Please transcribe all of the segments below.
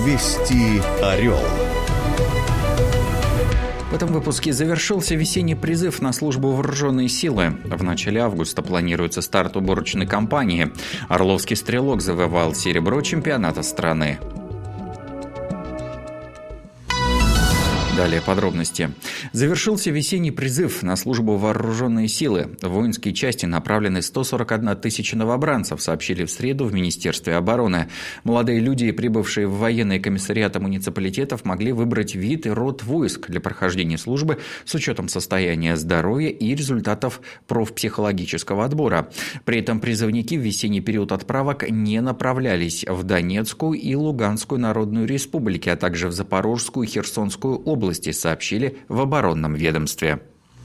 Вести Орел. В этом выпуске завершился весенний призыв на службу в вооруженные силы. В начале августа планируется старт уборочной кампании. Орловский стрелок завоевал серебро чемпионата страны. Далее подробности. Завершился весенний призыв на службу в вооруженные силы. В воинские части направлены 141 тысяча новобранцев, сообщили в среду в Министерстве обороны. Молодые люди, прибывшие в военные комиссариаты муниципалитетов, могли выбрать вид и род войск для прохождения службы с учетом состояния здоровья и результатов профпсихологического отбора. При этом призывники в весенний период отправок не направлялись в Донецкую и Луганскую народную республики, а также в Запорожскую и Херсонскую области, сообщили в оборонном ведомстве.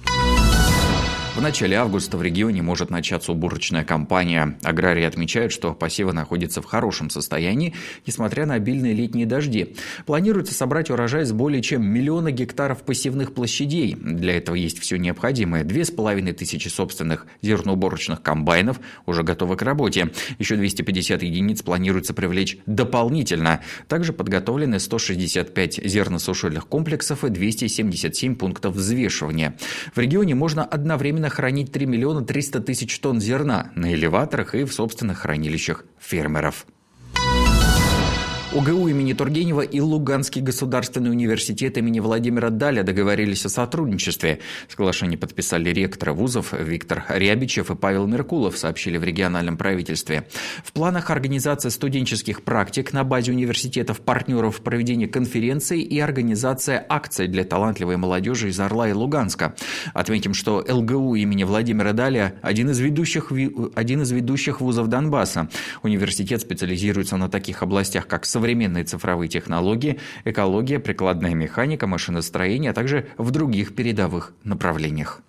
В начале августа в регионе может начаться уборочная кампания. Аграрии отмечают, что посевы находятся в хорошем состоянии, несмотря на обильные летние дожди. Планируется собрать урожай с более чем 1 миллиона гектаров посевных площадей. Для этого есть все необходимое. 2500 собственных зерноуборочных комбайнов уже готовы к работе. Еще 250 единиц планируется привлечь дополнительно. Также подготовлены 165 зерносушильных комплексов и 277 пунктов взвешивания. В регионе можно одновременно хранить 3 миллиона 300 тысяч тонн зерна на элеваторах и в собственных хранилищах фермеров. ОГУ имени Тургенева и Луганский государственный университет имени Владимира Даля договорились о сотрудничестве. Соглашение подписали ректоры вузов Виктор Рябичев и Павел Меркулов, сообщили в региональном правительстве. В планах организация студенческих практик на базе университетов-партнеров, проведение конференций и организация акций для талантливой молодежи из Орла и Луганска. Отметим, что ЛГУ имени Владимира Даля – один из ведущих вузов Донбасса. Университет специализируется на таких областях, как современные цифровые технологии, экология, прикладная механика, машиностроение, а также в других передовых направлениях.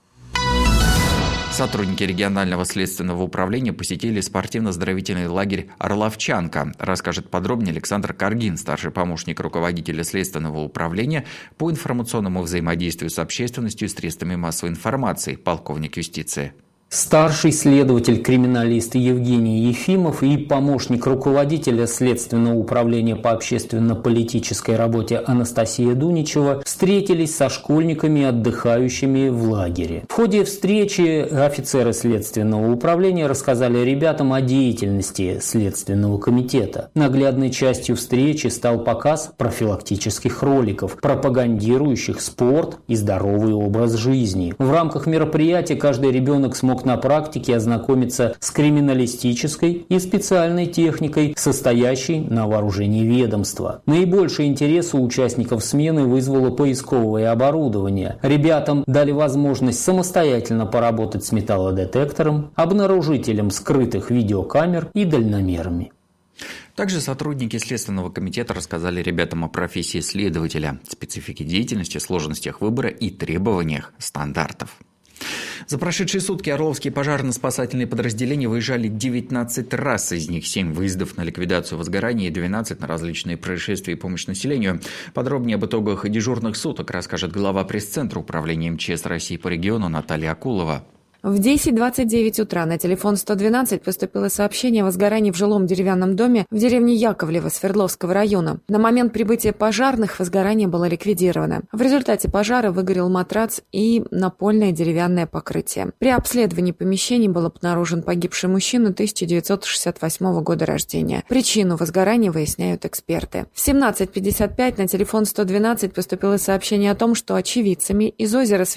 Сотрудники регионального следственного управления посетили спортивно-оздоровительный лагерь «Орловчанка». Расскажет подробнее Александр Каргин, старший помощник руководителя следственного управления по информационному взаимодействию с общественностью и средствами массовой информации, полковник юстиции. Старший следователь-криминалист Евгений Ефимов и помощник руководителя Следственного управления по общественно-политической работе Анастасия Дуничева встретились со школьниками, отдыхающими в лагере. В ходе встречи офицеры Следственного управления рассказали ребятам о деятельности Следственного комитета. Наглядной частью встречи стал показ профилактических роликов, пропагандирующих спорт и здоровый образ жизни. В рамках мероприятия каждый ребенок смог на практике ознакомиться с криминалистической и специальной техникой, состоящей на вооружении ведомства. Наибольший интерес у участников смены вызвало поисковое оборудование. Ребятам дали возможность самостоятельно поработать с металлодетектором, обнаружителем скрытых видеокамер и дальномерами. Также сотрудники Следственного комитета рассказали ребятам о профессии следователя, специфике деятельности, сложностях выбора и требованиях стандартов. За прошедшие сутки орловские пожарно-спасательные подразделения выезжали 19 раз, из них 7 выездов на ликвидацию возгорания и 12 на различные происшествия и помощь населению. Подробнее об итогах дежурных суток расскажет глава пресс-центра управления МЧС России по региону Наталья Акулова. В 10:29 утра на телефон 112 поступило сообщение о возгорании в жилом деревянном доме в деревне Яковлево Свердловского района. На момент прибытия пожарных возгорание было ликвидировано. В результате пожара выгорел матрац и напольное деревянное покрытие. При обследовании помещений был обнаружен погибший мужчина 1968 года рождения. Причину возгорания выясняют эксперты. В 17:55 на телефон 112 поступило сообщение о том, что очевидцами из озера